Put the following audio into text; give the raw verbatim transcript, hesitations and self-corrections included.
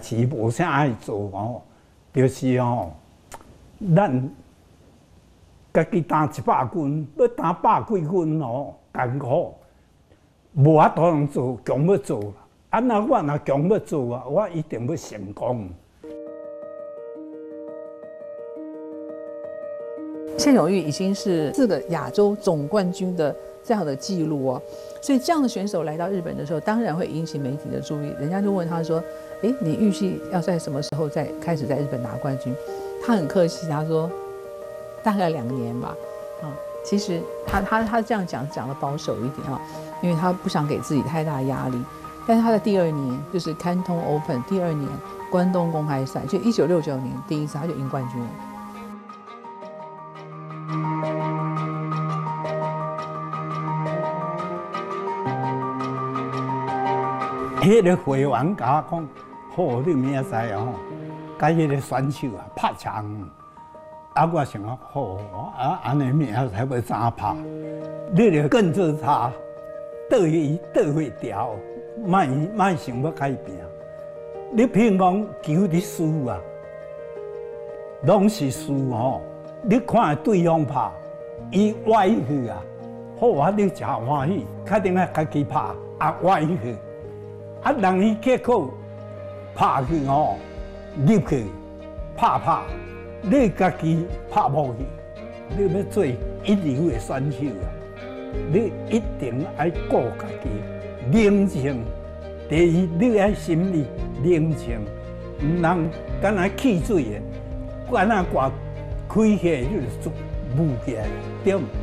志无啥爱做哦，就是哦，咱家己打一百斤，要打百几斤哦，艰苦，无法度通做，强要做啦。啊，那我若强要做啊，我一定要成功。 谢永玉已经是四个亚洲总冠军的这样的记录哦，所以这样的选手来到日本的时候，当然会引起媒体的注意。人家就问他说：“哎，你预计要在什么时候再开始在日本拿冠军？”他很客气，他说：“大概两年吧。”啊，其实他他他这样讲讲的保守一点啊，因为他不想给自己太大压力。但是他的第二年就是 Canton Open 第二年关东公开赛，就一九六九年第一次他就赢冠军了。 迄个会员甲我讲，好，你明仔载哦，甲迄个选手啊拍枪，啊，我想讲好，啊，安尼明仔载要怎拍？你着跟着他，倒伊倒会调，莫莫想要改变。你譬如讲球你输啊，拢是输吼。你看对方拍，伊歪去啊，好啊，你真欢喜，确定啊家己拍啊歪去。啊，人伊结果拍去吼，入去拍拍，你家己拍无去，你要做一流的选手啊！你一定爱顾家己，冷静。第一，你爱心理冷静，唔通敢若汽水的，敢若挂开起来就是雾起来，对。